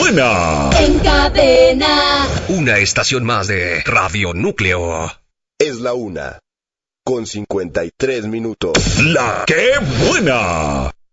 buena! En cadena. Una estación más de Radio Núcleo. Es la 1:53 minutos. ¡La qué buena!